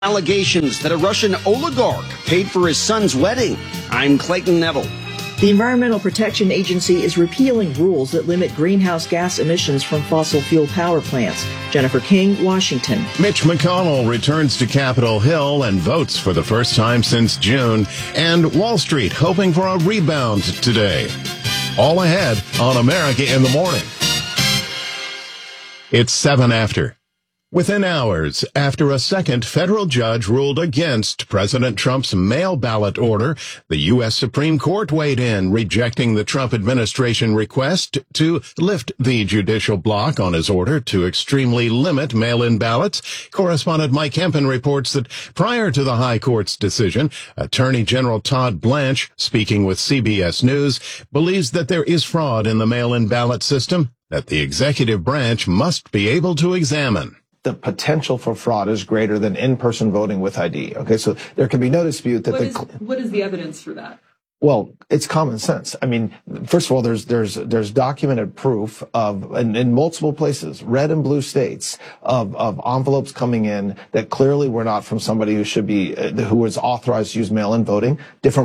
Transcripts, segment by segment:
Allegations that a Russian oligarch paid for his son's wedding. I'm Clayton Neville. The Environmental Protection Agency is repealing rules that limit greenhouse gas emissions from fossil fuel power plants. Jennifer King, Washington. Mitch McConnell returns to Capitol Hill and votes for the first time since June. And Wall Street hoping for a rebound today. All ahead on America in the Morning. It's 7 after. Within hours after a second federal judge ruled against President Trump's mail ballot order, the U.S. Supreme Court weighed in, rejecting the Trump administration request to lift the judicial block on his order to extremely limit mail-in ballots. Correspondent Mike Hempen reports that prior to the High Court's decision, Attorney General Todd Blanche, speaking with CBS News, believes that there is fraud in the mail-in ballot system that the executive branch must be able to examine. The potential for fraud is greater than in-person voting with ID. Okay, so there can be no dispute that what is the evidence for that? Well, it's common sense. I mean, first of all, there's documented proof of, in multiple places, red and blue states, of envelopes coming in that clearly were not from somebody who should be, who was authorized to use mail-in voting. Different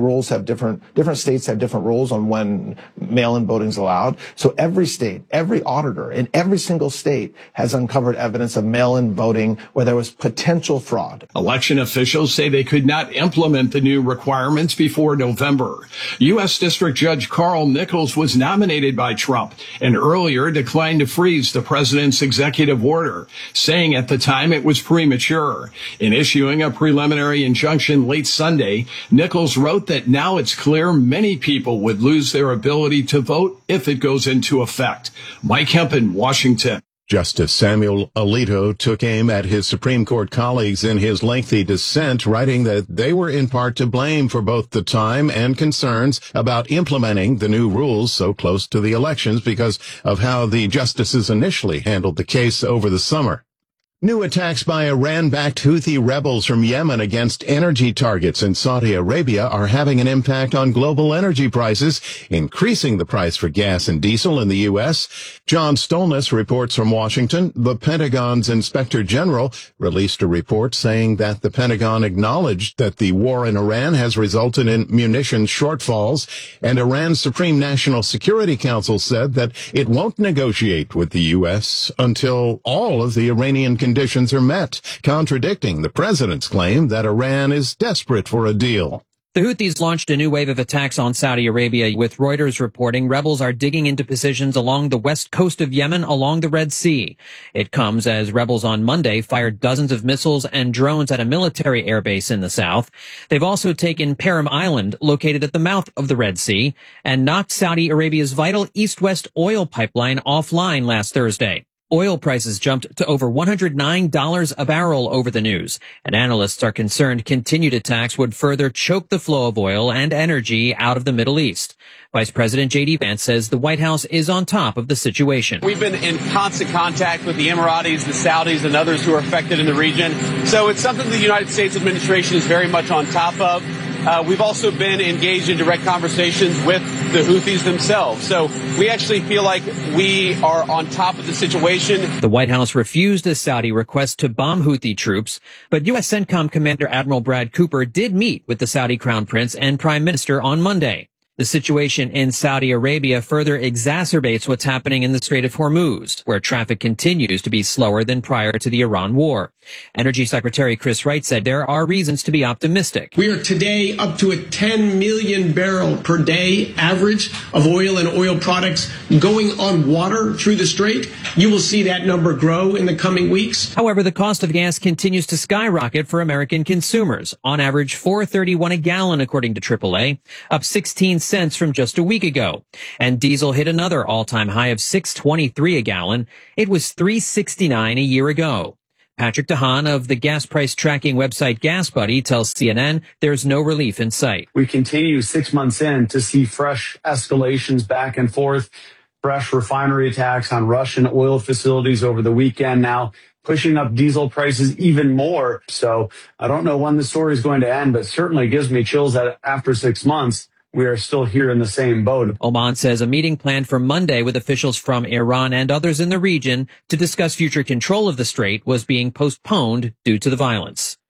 states have different rules on when mail-in voting is allowed. So every state, every auditor in every single state has uncovered evidence of mail-in voting where there was potential fraud. Election officials say they could not implement the new requirements before November. U.S. District Judge Carl Nichols was nominated by Trump and earlier declined to freeze the president's executive order, saying at the time it was premature. In issuing a preliminary injunction late Sunday, Nichols wrote that now it's clear many people would lose their ability to vote if it goes into effect. Mike Hempen, Washington. Justice Samuel Alito took aim at his Supreme Court colleagues in his lengthy dissent, writing that they were in part to blame for both the time and concerns about implementing the new rules so close to the elections because of how the justices initially handled the case over the summer. New attacks by Iran-backed Houthi rebels from Yemen against energy targets in Saudi Arabia are having an impact on global energy prices, increasing the price for gas and diesel in the U.S. John Stolness reports from Washington. The Pentagon's Inspector General released a report saying that the Pentagon acknowledged that the war in Iran has resulted in munitions shortfalls, and Iran's Supreme National Security Council said that it won't negotiate with the U.S. until all of the Iranian conditions are met, contradicting the president's claim that Iran is desperate for a deal. The Houthis launched a new wave of attacks on Saudi Arabia, with Reuters reporting rebels are digging into positions along the west coast of Yemen along the Red Sea. It comes as rebels on Monday fired dozens of missiles and drones at a military airbase in the south. They've also taken Perim Island, located at the mouth of the Red Sea, and knocked Saudi Arabia's vital east-west oil pipeline offline last Thursday. Oil prices jumped to over $109 a barrel over the news, and analysts are concerned continued attacks would further choke the flow of oil and energy out of the Middle East. Vice President J.D. Vance says the White House is on top of the situation. We've been in constant contact with the Emiratis, the Saudis, and others who are affected in the region. So it's something the United States administration is very much on top of. We've also been engaged in direct conversations with the Houthis themselves. So we actually feel like we are on top of the situation. The White House refused a Saudi request to bomb Houthi troops, but U.S. CENTCOM Commander Admiral Brad Cooper did meet with the Saudi Crown Prince and Prime Minister on Monday. The situation in Saudi Arabia further exacerbates what's happening in the Strait of Hormuz, where traffic continues to be slower than prior to the Iran war. Energy Secretary Chris Wright said there are reasons to be optimistic. We are today up to a 10 million barrel per day average of oil and oil products going on water through the strait. You will see that number grow in the coming weeks. However, the cost of gas continues to skyrocket for American consumers, on average $4.31 a gallon, according to AAA, up 16 cents from just a week ago. And diesel hit another all-time high of $6.23 a gallon. It was $3.69 a year ago. Patrick DeHaan of the gas price tracking website GasBuddy tells CNN there's no relief in sight. We continue 6 months in to see fresh escalations back and forth, fresh refinery attacks on Russian oil facilities over the weekend now, pushing up diesel prices even more. So I don't know when the story is going to end, but certainly gives me chills that after 6 months, we are still here in the same boat. Oman says a meeting planned for Monday with officials from Iran and others in the region to discuss future control of the strait was being postponed due to the violence.